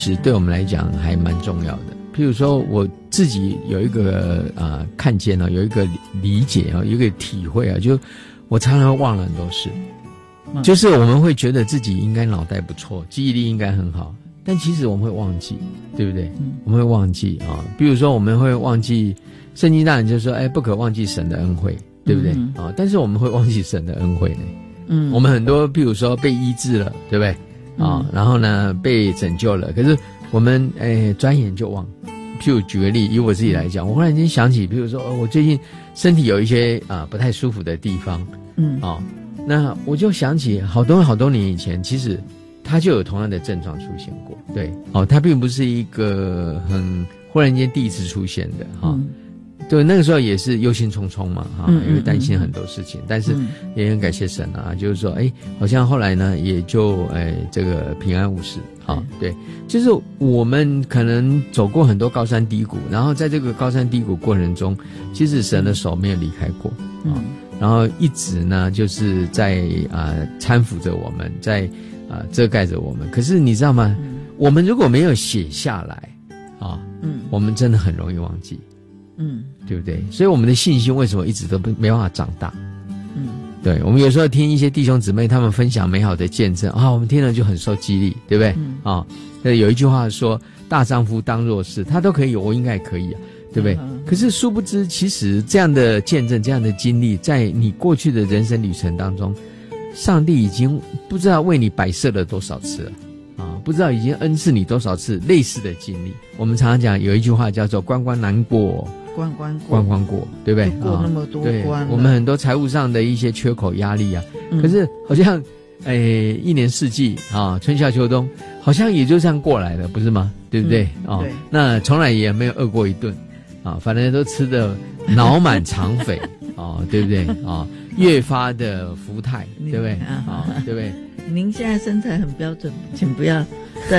其实对我们来讲还蛮重要的。譬如说我自己有一个看见呢，有一个理解有一个体会就我常常忘了很多事，就是我们会觉得自己应该脑袋不错，记忆力应该很好，但其实我们会忘记，对不对？我们会忘记比如说我们会忘记圣经，当然就是说不可忘记神的恩惠，对不对但是我们会忘记神的恩惠呢。我们很多譬如说被医治了，对不对然后呢被拯救了，可是我们转眼就忘。譬如举个例，以我自己来讲，我忽然间想起，譬如说我最近身体有一些不太舒服的地方那我就想起好多年以前，其实他就有同样的症状出现过。对他并不是一个很忽然间第一次出现的对，那个时候也是忧心忡忡嘛因为担心很多事情，但是也很感谢神就是说好像后来呢也就这个平安无事对，就是我们可能走过很多高山低谷，然后在这个高山低谷过程中，其实神的手没有离开过然后一直呢就是在搀扶着我们，在遮盖着我们。可是你知道吗我们如果没有写下来我们真的很容易忘记对不对？所以我们的信心为什么一直都没办法长大对，我们有时候听一些弟兄姊妹他们分享美好的见证我们听了就很受激励，对不对有一句话说大丈夫当弱势，他都可以，我应该也可以对不对可是殊不知，其实这样的见证，这样的经历，在你过去的人生旅程当中，上帝已经不知道为你摆设了多少次了不知道已经恩赐你多少次类似的经历。我们常常讲有一句话叫做关关难过关关过，对不对？ 过那么多关我们很多财务上的一些缺口压力可是好像一年四季春夏秋冬好像也就这样过来了，不是吗？对不对对， 那从来也没有饿过一顿反正都吃得脑满肠肥对不对越发的福态，对不对对不对？ 您现在身材很标准，请不要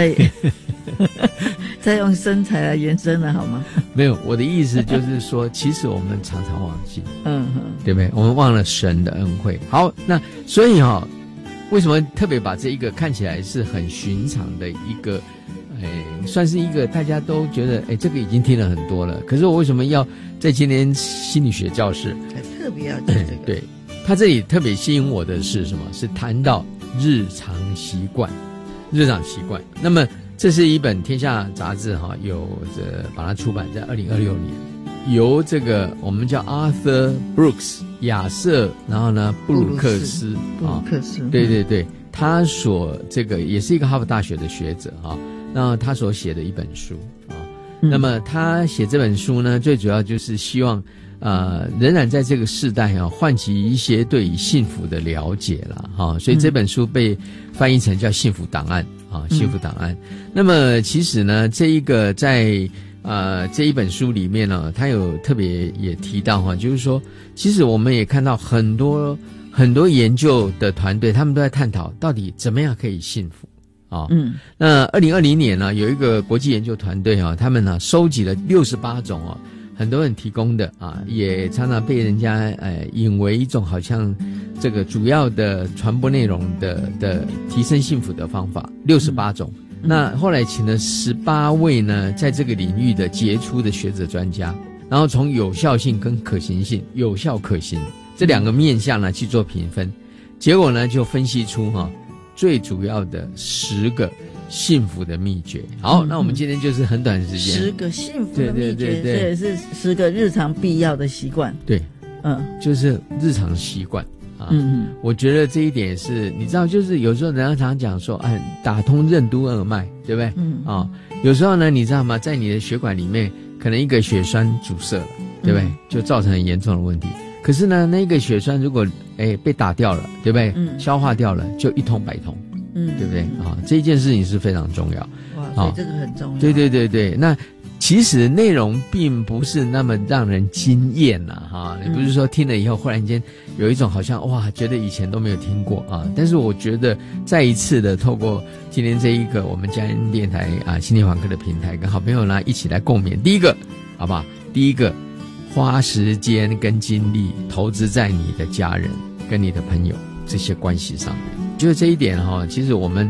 再用身材来延伸了好吗？ 没有，我的意思就是说其实我们常常忘记对不对？我们忘了神的恩惠。好，那所以为什么特别把这一个看起来是很寻常的一个算是一个大家都觉得这个已经听了很多了，可是我为什么要在今天心理学教室特别要讲这个对，他这里特别吸引我的是什么？是谈到日常习惯。那么这是一本天下杂志有把它出版在2026年，由这个我们叫 Arthur Brooks 亚瑟，然后呢布鲁克斯对对对，他所这个也是一个哈佛大学的学者那他所写的一本书那么他写这本书呢，最主要就是希望仍然在这个世代唤起一些对于幸福的了解啦所以这本书被翻译成叫幸福档案幸福档案。那么其实呢这一个在这一本书里面呢，他有特别也提到就是说其实我们也看到很多研究的团队，他们都在探讨到底怎么样可以幸福那2020年呢有一个国际研究团队他们呢收集了68种很多人提供的也常常被人家引为一种好像这个主要的传播内容的提升幸福的方法68种那后来请了18位呢在这个领域的杰出的学者专家，然后从有效性跟可行性，有效可行这两个面向呢去做评分，结果呢就分析出最主要的10个幸福的秘诀。好，那我们今天就是很短的时间 10个幸福的秘诀，这也是10个日常必要的习惯。 对就是日常习惯我觉得这一点是你知道，就是有时候人家常讲说打通任督二脉，对不对有时候呢你知道吗，在你的血管里面可能一个血栓阻塞了，对不对就造成很严重的问题，可是呢那个血栓如果被打掉了，对不对消化掉了，就一通百通对不对这一件事情是非常重要所以这个很重要。 对对对对，那其实内容并不是那么让人惊艳你不是说听了以后忽然间有一种好像哇觉得以前都没有听过但是我觉得再一次的透过今天这一个我们嘉恩电台心理访客的平台，跟好朋友呢一起来共勉。第一个好不好？第一个，花时间跟精力投资在你的家人跟你的朋友这些关系上面。就是这一点其实我们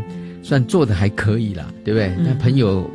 算做的还可以啦，对不对？那朋友